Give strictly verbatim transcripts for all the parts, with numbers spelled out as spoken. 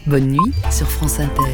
Bonne nuit sur France Inter.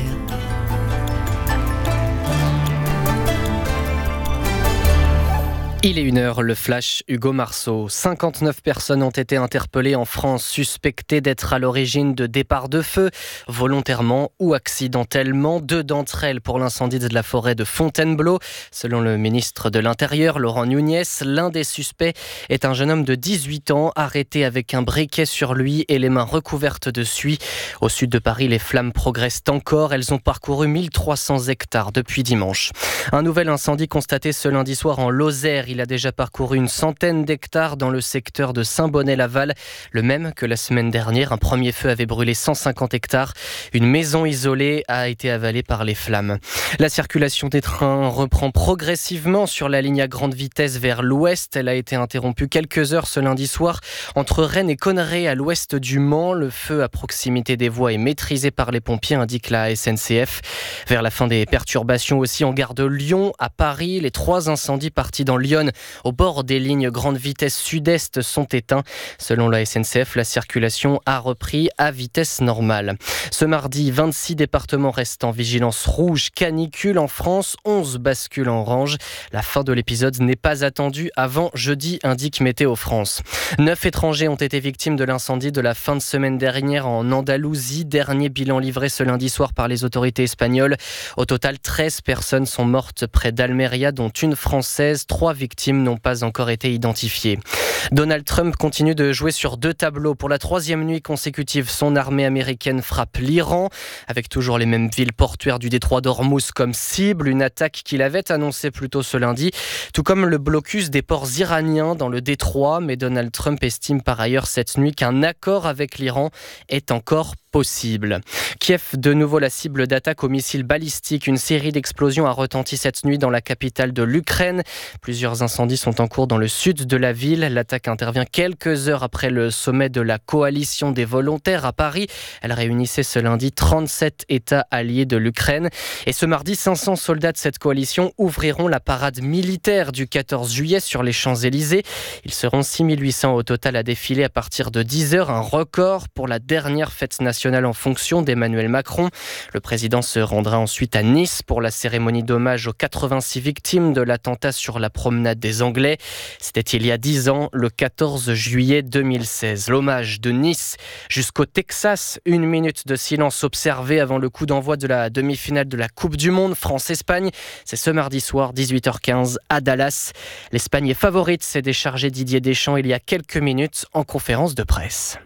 Il est une heure, le flash Hugo Marceau. cinquante-neuf personnes ont été interpellées en France, suspectées d'être à l'origine de départs de feu, volontairement ou accidentellement. Deux d'entre elles pour l'incendie de la forêt de Fontainebleau. Selon le ministre de l'Intérieur, Laurent Nunez, l'un des suspects est un jeune homme de dix-huit ans, arrêté avec un briquet sur lui et les mains recouvertes de suie. Au sud de Paris, les flammes progressent encore. Elles ont parcouru mille trois cents hectares depuis dimanche. Un nouvel incendie constaté ce lundi soir en Lozère. Il a déjà parcouru une centaine d'hectares dans le secteur de Saint-Bonnet-Laval, le même que la semaine dernière. Un premier feu avait brûlé cent cinquante hectares. Une maison isolée a été avalée par les flammes. La circulation des trains reprend progressivement sur la ligne à grande vitesse vers l'ouest. Elle a été interrompue quelques heures ce lundi soir entre Rennes et Conneré à l'ouest du Mans. Le feu à proximité des voies est maîtrisé par les pompiers, indique la S N C F. Vers la fin des perturbations aussi en gare de Lyon, à Paris, les trois incendies partis dans Lyon au bord des lignes grande vitesse sud-est sont éteints. Selon la S N C F, la circulation a repris à vitesse normale. Ce mardi, vingt-six départements restent en vigilance rouge canicule en France, onze basculent en orange. La fin de l'épisode n'est pas attendue avant jeudi, indique Météo France. Neuf étrangers ont été victimes de l'incendie de la fin de semaine dernière en Andalousie. Dernier bilan livré ce lundi soir par les autorités espagnoles. Au total, treize personnes sont mortes près d'Almeria, dont une française. Trois victimes n'ont pas encore été identifiées. Donald Trump continue de jouer sur deux tableaux. Pour la troisième nuit consécutive, son armée américaine frappe l'Iran, avec toujours les mêmes villes portuaires du détroit d'Ormuz comme cible, une attaque qu'il avait annoncée plus tôt ce lundi, tout comme le blocus des ports iraniens dans le détroit. Mais Donald Trump estime par ailleurs cette nuit qu'un accord avec l'Iran est encore possible. Kiev, de nouveau la cible d'attaques aux missiles balistiques. Une série d'explosions a retenti cette nuit dans la capitale de l'Ukraine. Plusieurs incendies sont en cours dans le sud de la ville. L'attaque intervient quelques heures après le sommet de la coalition des volontaires à Paris. Elle réunissait ce lundi trente-sept États alliés de l'Ukraine. Et ce mardi, cinq cents soldats de cette coalition ouvriront la parade militaire du quatorze juillet sur les Champs-Élysées. Ils seront six mille huit cents au total à défiler à partir de dix heures, un record pour la dernière fête nationale en fonction d'Emmanuel Macron. Le président se rendra ensuite à Nice pour la cérémonie d'hommage aux quatre-vingt-six victimes de l'attentat sur la promenade des Anglais. C'était il y a dix ans, le quatorze juillet deux mille seize. L'hommage de Nice jusqu'au Texas. Une minute de silence observé avant le coup d'envoi de la demi-finale de la Coupe du Monde France-Espagne. C'est ce mardi soir, dix-huit heures quinze, à Dallas. L'Espagne est favorite, s'est déchargé Didier Deschamps il y a quelques minutes en conférence de presse.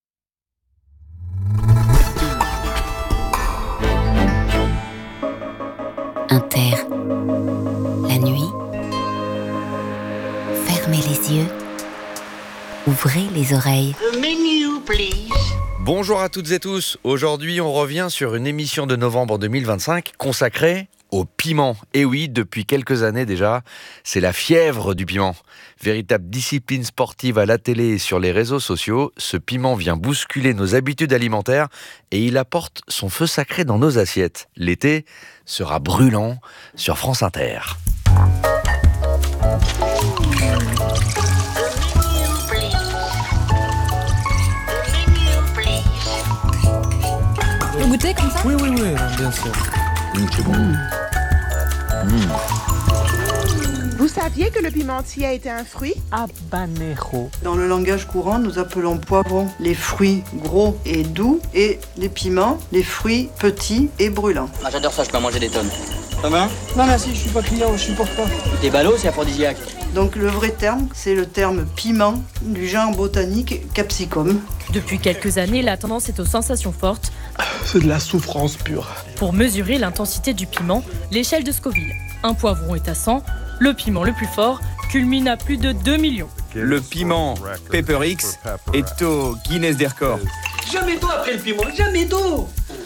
Inter, la nuit, fermez les yeux, ouvrez les oreilles. The menu, please. Bonjour à toutes et tous. Aujourd'hui, on revient sur une émission de novembre deux mille vingt-cinq consacrée au piment. Et oui, depuis quelques années déjà, c'est la fièvre du piment. Véritable discipline sportive à la télé et sur les réseaux sociaux, ce piment vient bousculer nos habitudes alimentaires et il apporte son feu sacré dans nos assiettes. L'été sera brûlant sur France Inter. Vous goûtez comme ça ? Oui, oui, oui, bien sûr. Mmh, c'est bon. Mmh. Mmh. Vous saviez que le pimentier était un fruit ? Habanero. Dans le langage courant, nous appelons poivrons les fruits gros et doux et les piments les fruits petits et brûlants. Ah, j'adore ça, je peux en manger des tonnes. Ça va ? Non, merci, je suis pas client, je supporte pas. Des ballots, c'est aphrodisiaque. Donc le vrai terme, c'est le terme piment du genre botanique capsicum. Depuis quelques années, la tendance est aux sensations fortes. C'est de la souffrance pure. Pour mesurer l'intensité du piment, l'échelle de Scoville. Un poivron est à cent, le piment le plus fort culmine à plus de deux millions. Le piment Pepper X est au Guinness des records. Jamais d'eau après le piment, jamais d'eau.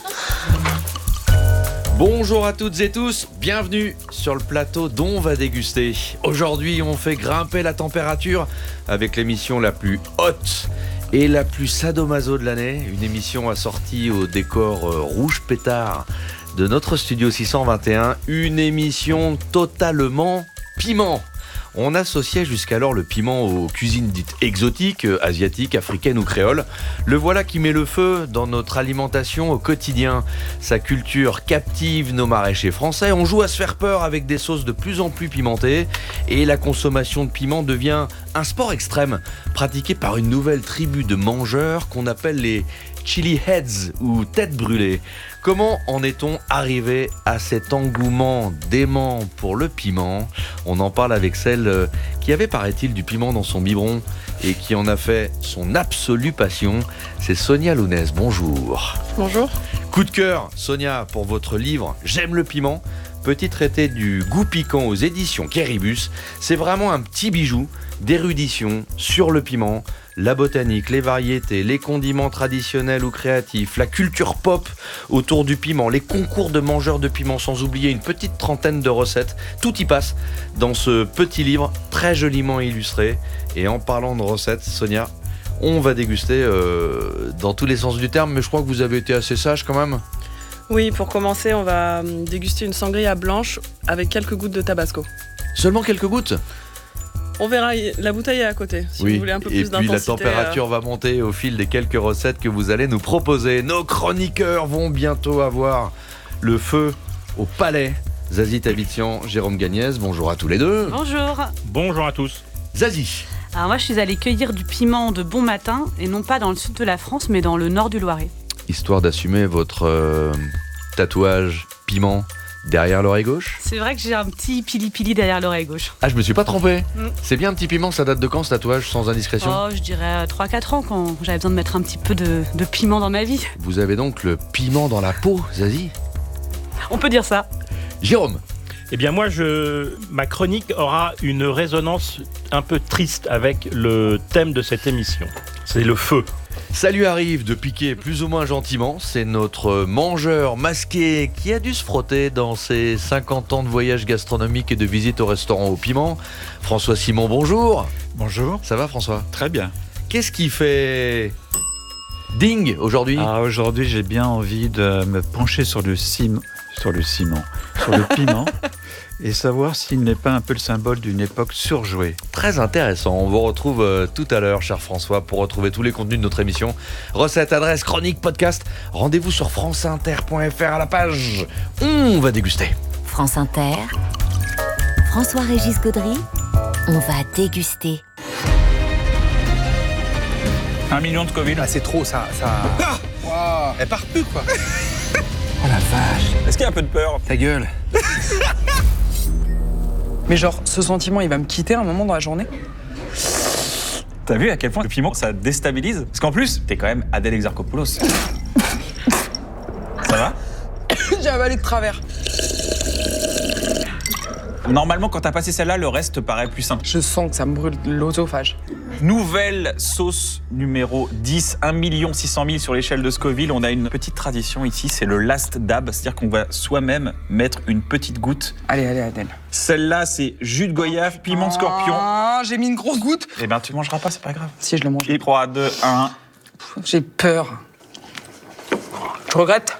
Bonjour à toutes et tous, bienvenue sur le plateau d'On va déguster. Aujourd'hui, on fait grimper la température avec l'émission la plus haute et la plus sadomaso de l'année. Une émission assortie au décor euh, rouge pétard de notre studio six cent vingt et un. Une émission totalement piment. On associait jusqu'alors le piment aux cuisines dites exotiques, euh, asiatiques, africaines ou créoles. Le voilà qui met le feu dans notre alimentation au quotidien. Sa culture captive nos maraîchers français. On joue à se faire peur avec des sauces de plus en plus pimentées et la consommation de piment devient un sport extrême pratiqué par une nouvelle tribu de mangeurs qu'on appelle les chili heads ou têtes brûlées. Comment en est-on arrivé à cet engouement dément pour le piment ? On en parle avec celle qui avait, paraît-il, du piment dans son biberon et qui en a fait son absolue passion. C'est Sonia Lounès. Bonjour. Bonjour. Coup de cœur, Sonia, pour votre livre « J'aime le piment ». Petit traité du goût piquant aux éditions Quéribus. C'est vraiment un petit bijou d'érudition sur le piment, la botanique, les variétés, les condiments traditionnels ou créatifs, la culture pop autour du piment, les concours de mangeurs de piment, sans oublier une petite trentaine de recettes. Tout y passe dans ce petit livre très joliment illustré. Et en parlant de recettes, Sonia, on va déguster euh, dans tous les sens du terme, mais je crois que vous avez été assez sage quand même. Oui, pour commencer, on va déguster une sangria blanche avec quelques gouttes de tabasco. Seulement quelques gouttes ? On verra, la bouteille est à côté, si oui. vous voulez un peu et plus d'intensité. Et puis la température euh... va monter au fil des quelques recettes que vous allez nous proposer. Nos chroniqueurs vont bientôt avoir le feu au palais. Zazie Tavitian, Jérôme Gagnès, bonjour à tous les deux. Bonjour. Bonjour à tous. Zazie. Alors moi, je suis allée cueillir du piment de bon matin, et non pas dans le sud de la France, mais dans le nord du Loiret. Histoire d'assumer votre euh, tatouage piment derrière l'oreille gauche ? C'est vrai que j'ai un petit pili-pili derrière l'oreille gauche. Ah, je me suis pas trompé. Mm. C'est bien un petit piment, ça date de quand ce tatouage, sans indiscrétion ? Oh, je dirais trois quatre ans, quand j'avais besoin de mettre un petit peu de, de piment dans ma vie. Vous avez donc le piment dans la peau, Zazie ? On peut dire ça. Jérôme ? Eh bien moi, je... ma chronique aura une résonance un peu triste avec le thème de cette émission. C'est le feu. Ça lui arrive de piquer plus ou moins gentiment. C'est notre mangeur masqué qui a dû se frotter dans ses cinquante ans de voyage gastronomique et de visite au restaurant au piment. François Simon, bonjour. Bonjour. Ça va, François ? Très bien. Qu'est-ce qui fait ding aujourd'hui ? Ah, aujourd'hui, j'ai bien envie de me pencher sur le ciment, sur le ciment, sur le piment. Et savoir s'il n'est pas un peu le symbole d'une époque surjouée. Très intéressant. On vous retrouve euh, tout à l'heure, cher François, pour retrouver tous les contenus de notre émission. Recettes, adresses, chroniques, podcasts. Rendez-vous sur franceinter point f r à la page. On va déguster. France Inter, François-Régis Gaudry, on va déguster. Un million de Covid. Ah, c'est trop, ça... ça... Ah wow. Elle part plus, quoi. Oh la vache. Est-ce qu'il y a un peu de peur ? Ta gueule. Mais genre, ce sentiment, il va me quitter un moment dans la journée. T'as vu à quel point le piment, ça déstabilise ? Parce qu'en plus, t'es quand même Adèle Exarchopoulos. Ça va ? J'ai avalé de travers. Normalement, quand t'as passé celle-là, le reste te paraît plus simple. Je sens que ça me brûle l'œsophage. Nouvelle sauce numéro dix, un million six cent mille sur l'échelle de Scoville. On a une petite tradition ici, c'est le last dab, c'est-à-dire qu'on va soi-même mettre une petite goutte. Allez, allez, Adèle. Celle-là, c'est jus de goyave, piment de scorpion. Ah, j'ai mis une grosse goutte. Eh ben, tu mangeras pas, c'est pas grave. Si, je le mange. Et trois, deux, un. J'ai peur. Je regrette.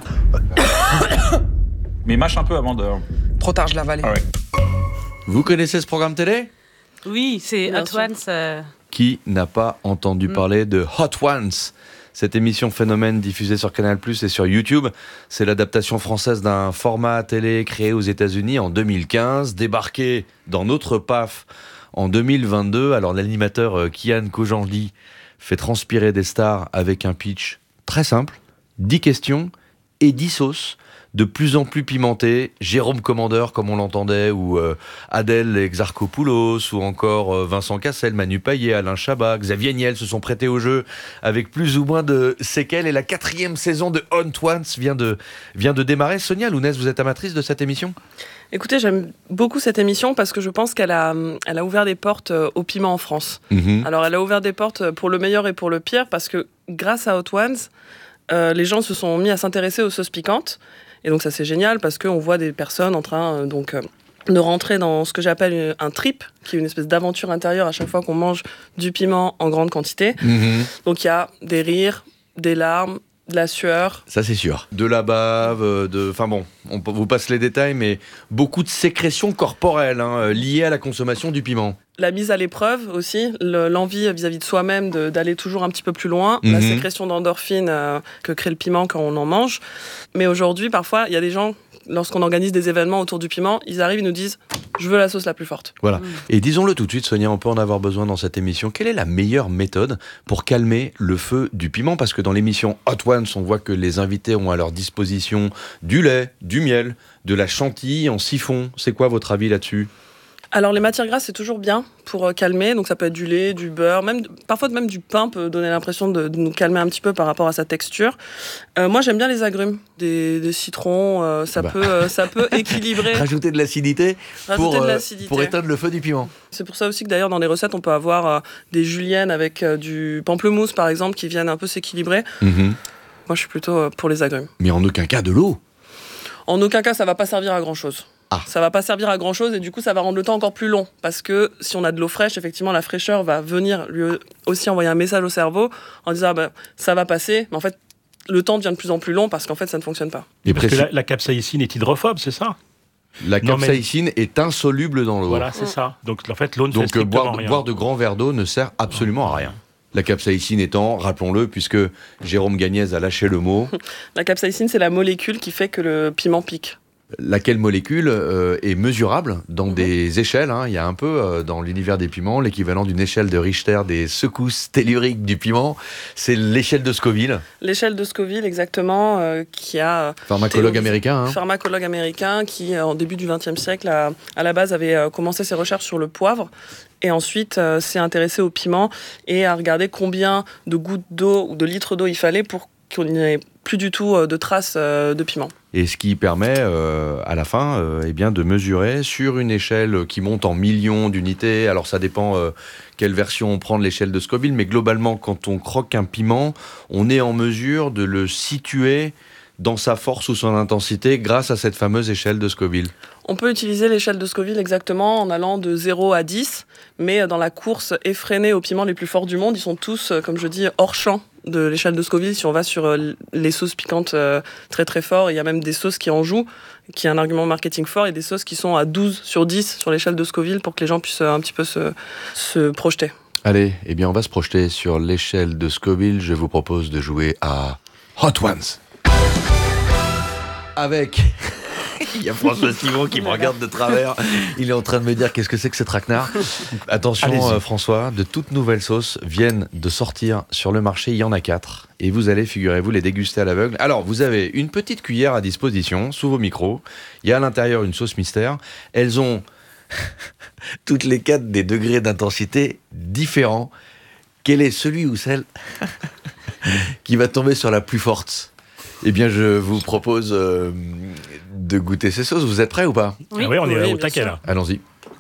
Mais mâche un peu avant de... Trop tard, je l'ai avalé. Ah ouais. Vous connaissez ce programme télé ? Oui, c'est Hot Ones. Euh... Qui n'a pas entendu mm. parler de Hot Ones ? Cette émission phénomène diffusée sur Canal plus, et sur YouTube, c'est l'adaptation française d'un format télé créé aux États-Unis en deux mille quinze, débarqué dans notre P A F en deux mille vingt-deux. Alors l'animateur Kian Kojandi fait transpirer des stars avec un pitch très simple, dix questions et dix sauces, de plus en plus pimenté, Jérôme Commandeur comme on l'entendait, ou euh, Adèle Exarchopoulos, ou encore euh, Vincent Cassel, Manu Payet, Alain Chabat, Xavier Niel se sont prêtés au jeu avec plus ou moins de séquelles, et la quatrième saison de Hot Ones vient de, vient de démarrer. Sonia Lounès, vous êtes amatrice de cette émission ? Écoutez, j'aime beaucoup cette émission parce que je pense qu'elle a, elle a ouvert des portes au piment en France. Mmh. Alors elle a ouvert des portes pour le meilleur et pour le pire, parce que grâce à Hot Ones, euh, les gens se sont mis à s'intéresser aux sauces piquantes. Et donc ça c'est génial parce qu'on voit des personnes en train euh, donc, euh, de rentrer dans ce que j'appelle un trip, qui est une espèce d'aventure intérieure à chaque fois qu'on mange du piment en grande quantité. Mmh. Donc il y a des rires, des larmes, de la sueur. Ça, c'est sûr. De la bave, de... Enfin bon, on vous passe les détails, mais beaucoup de sécrétions corporelles hein, liées à la consommation du piment. La mise à l'épreuve aussi, le, l'envie vis-à-vis de soi-même de, d'aller toujours un petit peu plus loin, mmh. la sécrétion d'endorphines euh, que crée le piment quand on en mange. Mais aujourd'hui, parfois, il y a des gens, lorsqu'on organise des événements autour du piment, ils arrivent, ils nous disent « je veux la sauce la plus forte ». Voilà. Mmh. Et disons-le tout de suite, Sonia, on peut en avoir besoin dans cette émission. Quelle est la meilleure méthode pour calmer le feu du piment ? Parce que dans l'émission Hot Ones, on voit que les invités ont à leur disposition du lait, du miel, de la chantilly en siphon. C'est quoi votre avis là-dessus ? Alors les matières grasses c'est toujours bien pour calmer, donc ça peut être du lait, du beurre, même parfois même du pain peut donner l'impression de, de nous calmer un petit peu par rapport à sa texture. Euh, moi j'aime bien les agrumes, des, des citrons, euh, ça bah. peut euh, ça peut équilibrer. Rajouter de l'acidité pour Rajouter de l'acidité. Euh, pour éteindre le feu du piment. C'est pour ça aussi que d'ailleurs dans les recettes on peut avoir euh, des juliennes avec euh, du pamplemousse par exemple qui viennent un peu s'équilibrer. Mmh. Moi je suis plutôt euh, pour les agrumes. Mais en aucun cas de l'eau. En aucun cas ça va pas servir à grand chose. Ah. Ça va pas servir à grand chose et du coup ça va rendre le temps encore plus long parce que si on a de l'eau fraîche, effectivement la fraîcheur va venir lui aussi envoyer un message au cerveau en disant ah ben, ça va passer, mais en fait le temps devient de plus en plus long parce qu'en fait ça ne fonctionne pas. Et parce précis... que la, la capsaïcine est hydrophobe, c'est ça ? La capsaïcine mais... est insoluble dans l'eau. Voilà, c'est mmh. ça. Donc en fait l'eau ne Donc, fait strictement boire, rien. boire de grands verres d'eau ne sert absolument à rien. La capsaïcine étant, rappelons-le, puisque Jérôme Gagnez a lâché le mot. La capsaïcine c'est la molécule qui fait que le piment pique. Laquelle molécule euh, est mesurable dans mmh. des échelles. Hein. Il y a un peu euh, dans l'univers des piments l'équivalent d'une échelle de Richter des secousses telluriques du piment. C'est l'échelle de Scoville. L'échelle de Scoville, exactement, euh, qui a... Pharmacologue théorie, américain. Hein. Pharmacologue américain qui, euh, en début du vingtième siècle, a, à la base avait euh, commencé ses recherches sur le poivre. Et ensuite euh, s'est intéressé au piment et a regardé combien de gouttes d'eau ou de litres d'eau il fallait pour qu'on n'ait plus du tout euh, de traces euh, de piment. Et ce qui permet, euh, à la fin, euh, eh bien, de mesurer sur une échelle qui monte en millions d'unités. Alors, ça dépend euh, quelle version on prend de l'échelle de Scoville, mais globalement, quand on croque un piment, on est en mesure de le situer dans sa force ou son intensité grâce à cette fameuse échelle de Scoville. On peut utiliser l'échelle de Scoville exactement en allant de zéro à dix, mais dans la course effrénée aux piments les plus forts du monde, ils sont tous, comme je dis, hors champ de l'échelle de Scoville. Si on va sur les sauces piquantes très très fort, il y a même des sauces qui en jouent, qui est un argument marketing fort, et des sauces qui sont à douze sur dix sur l'échelle de Scoville pour que les gens puissent un petit peu se, se projeter. Allez, eh bien on va se projeter sur l'échelle de Scoville. Je vous propose de jouer à Hot Ones. Avec... Il y a François Simon qui me regarde de travers. Il est en train de me dire qu'est-ce que c'est que ce traquenard. Attention euh, François, de toutes nouvelles sauces viennent de sortir sur le marché. Il y en a quatre. Et vous allez, figurez-vous, les déguster à l'aveugle. Alors, vous avez une petite cuillère à disposition sous vos micros. Il y a à l'intérieur une sauce mystère. Elles ont toutes les quatre des degrés d'intensité différents. Quel est celui ou celle qui va tomber sur la plus forte ? Eh bien, je vous propose euh, de goûter ces sauces. Vous êtes prêts ou pas ? Oui, ah oui on est oui, au taquet là. Allons-y.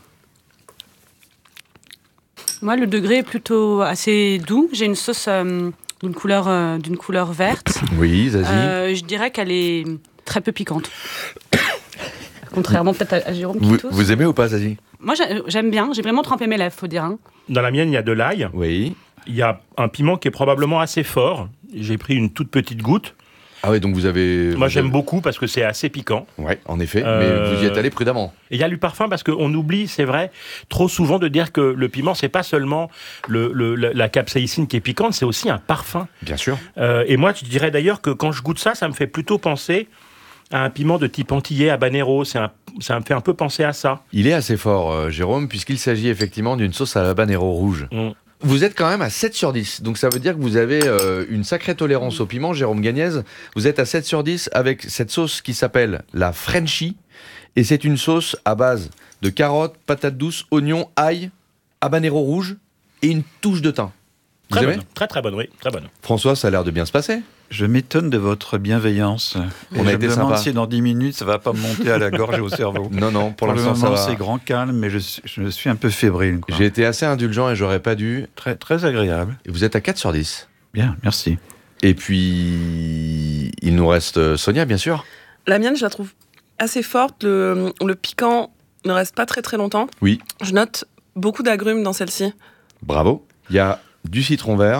Moi, le degré est plutôt assez doux. J'ai une sauce euh, d'une couleur, euh, d'une couleur verte. Oui, Zazie. Euh, je dirais qu'elle est très peu piquante. Contrairement peut-être à, à Jérôme qui vous, tousse. Vous aimez ou pas, Zazie ? Moi, j'aime bien. J'ai vraiment trempé mes lèvres, faut dire. Hein. Dans la mienne, il y a de l'ail. Oui. Il y a un piment qui est probablement assez fort. J'ai pris une toute petite goutte. Ah oui, donc vous avez... Moi, vous j'aime avez... beaucoup parce que c'est assez piquant. Oui, en effet, euh... mais vous y êtes allé prudemment. Et il y a du parfum parce qu'on oublie, c'est vrai, trop souvent de dire que le piment, c'est pas seulement le, le, la capsaïcine qui est piquante, c'est aussi un parfum. Bien sûr. Euh, et moi, je dirais d'ailleurs que quand je goûte ça, ça me fait plutôt penser à un piment de type antillais, habanero. C'est un, ça me fait un peu penser à ça. Il est assez fort, euh, Jérôme, puisqu'il s'agit effectivement d'une sauce à l'habanero rouge. Mm. Vous êtes quand même à sept sur dix, donc ça veut dire que vous avez euh, une sacrée tolérance au piment, Jérôme Gagnez. Vous êtes à sept sur dix avec cette sauce qui s'appelle la Frenchie, et c'est une sauce à base de carottes, patates douces, oignons, ail, habanero rouge et une touche de thym. Très vous bonne, aimez ? très très bonne, oui, très bonne. François, ça a l'air de bien se passer. Je m'étonne de votre bienveillance. On et a je été me demande sympa. si dans dix minutes, ça ne va pas me monter à la gorge et au cerveau. Non, non, pour, pour l'instant, le moment, ça va. c'est grand calme, mais je, je suis un peu fébrile. Quoi. J'ai été assez indulgent et j'aurais pas dû. Très, très agréable. Et vous êtes à quatre sur dix. Bien, merci. Et puis, il nous reste Sonia, bien sûr. La mienne, je la trouve assez forte. Le, le piquant ne reste pas très très longtemps. Oui. Je note beaucoup d'agrumes dans celle-ci. Bravo. Il y a du citron vert,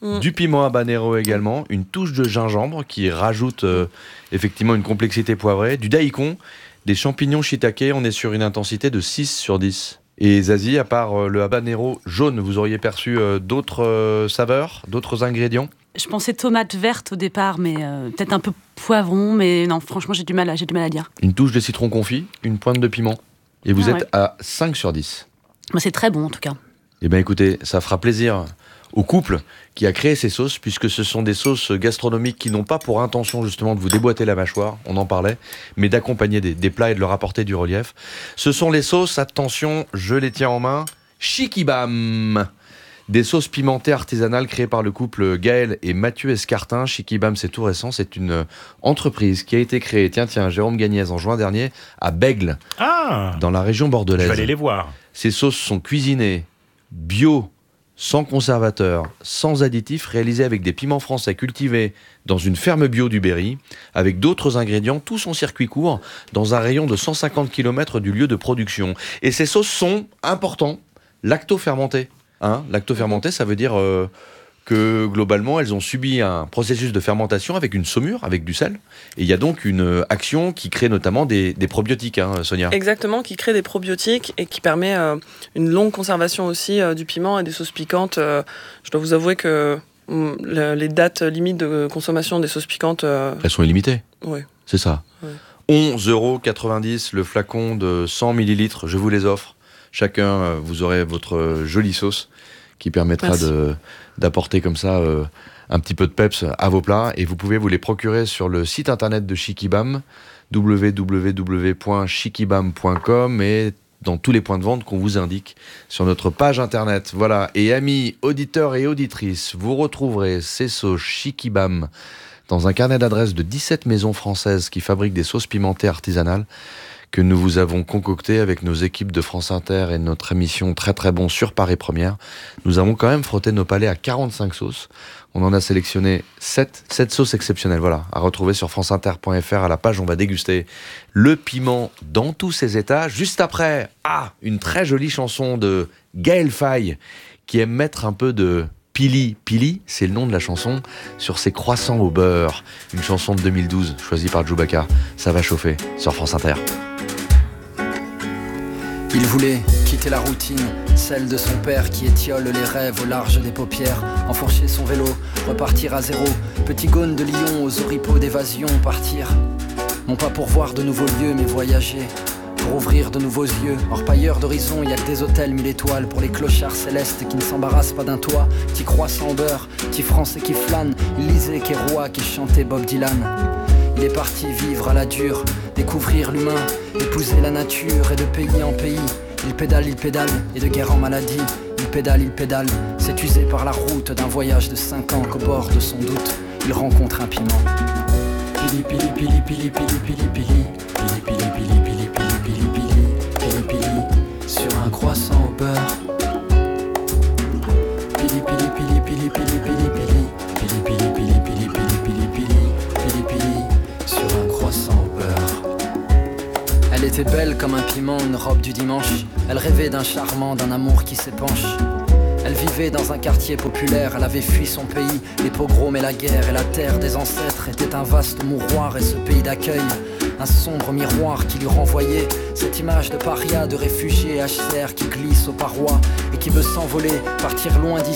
Mmh. Du piment habanero également, une touche de gingembre qui rajoute euh, effectivement une complexité poivrée, du daikon, des champignons shiitake, on est sur une intensité de six sur dix. Et Zazie, à part euh, le habanero jaune, vous auriez perçu euh, d'autres euh, saveurs, d'autres ingrédients ? Je pensais tomate verte au départ, mais euh, peut-être un peu poivron, mais non, franchement, j'ai du mal à, j'ai du mal à dire. Une touche de citron confit, une pointe de piment. Et vous ah, êtes ouais. à cinq sur dix. Bah, c'est très bon en tout cas. Eh bien écoutez, ça fera plaisir au couple qui a créé ces sauces, puisque ce sont des sauces gastronomiques qui n'ont pas pour intention justement de vous déboîter la mâchoire, on en parlait, mais d'accompagner des, des plats et de leur apporter du relief. Ce sont les sauces, attention, je les tiens en main, Shikibam. Des sauces pimentées artisanales créées par le couple Gaël et Mathieu Escartin. Shikibam, c'est tout récent, c'est une entreprise qui a été créée, tiens, tiens, Jérôme Gagnès en juin dernier, à Bègles, ah, dans la région bordelaise. Je vais aller les voir. Ces sauces sont cuisinées bio, sans conservateur, sans additifs, réalisés avec des piments français cultivés dans une ferme bio du Berry, avec d'autres ingrédients, tout son circuit court, dans un rayon de cent cinquante kilomètres du lieu de production. Et ces sauces sont, importants, lacto-fermentées. Hein, lacto-fermentées, ça veut dire euh, que globalement, elles ont subi un processus de fermentation avec une saumure, avec du sel. Et il y a donc une action qui crée notamment des, des probiotiques, hein, Sonia. Exactement, qui crée des probiotiques et qui permet euh, une longue conservation aussi euh, du piment et des sauces piquantes. Euh, je dois vous avouer que euh, le, les dates limites de consommation des sauces piquantes... Euh... Elles sont illimitées. Oui. C'est ça. Ouais. onze euros quatre-vingt-dix le flacon de cent millilitres, je vous les offre. Chacun, euh, vous aurez votre euh, jolie sauce qui permettra de, d'apporter comme ça euh, un petit peu de peps à vos plats. Et vous pouvez vous les procurer sur le site internet de Shikibam, w w w point shikibam point com, et dans tous les points de vente qu'on vous indique sur notre page internet. Voilà. Et amis auditeurs et auditrices, vous retrouverez ces sauces Shikibam dans un carnet d'adresses de dix-sept maisons françaises qui fabriquent des sauces pimentées artisanales, que nous vous avons concocté avec nos équipes de France Inter et notre émission Très Très Bon sur Paris Première. Nous avons quand même frotté nos palais à quarante-cinq sauces. On en a sélectionné sept, sept sauces exceptionnelles, voilà, à retrouver sur franceinter point f r. À la page, on va déguster le piment dans tous ses états. Juste après, ah, une très jolie chanson de Gaël Faye, qui aime mettre un peu de Pili Pili, c'est le nom de la chanson, sur ses croissants au beurre. Une chanson de deux mille douze, choisie par Djoubaka. Ça va chauffer sur France Inter. Il voulait quitter la routine, celle de son père qui étiole les rêves au large des paupières, enfourcher son vélo, repartir à zéro, petit Gaune de Lyon aux oripeaux d'évasion, partir. Non pas pour voir de nouveaux lieux, mais voyager, pour ouvrir de nouveaux yeux. Orpailleur d'horizon, y a que des hôtels mille étoiles pour les clochards célestes qui ne s'embarrassent pas d'un toit. Petit croissant en beurre, petit français qui flâne, il lisait Kérois qui chantait Bob Dylan. Il est parti vivre à la dure, découvrir l'humain, épouser la nature et de pays en pays. Il pédale, il pédale, et de guerre en maladie. Il pédale, il pédale, c'est usé par la route d'un voyage de cinq ans qu'au bord de son doute, il rencontre un piment. Pili pili pili pili pili pili pili pili pili pili pili pili pili pili pili sur un croissant au beurre. Pili pili pili pili pili pili pili pili pili pili pili pili pili pili pili sur un croissant au beurre. Elle était belle comme un piment, une robe du dimanche. Elle rêvait d'un charmant, d'un amour qui s'épanche. Elle vivait dans un quartier populaire, elle avait fui son pays, les pogroms et la guerre, et la terre des ancêtres était un vaste mouroir, et ce pays d'accueil, un sombre miroir qui lui renvoyait cette image de paria, de réfugié H C R qui glisse aux parois et qui veut s'envoler, partir loin d'ici.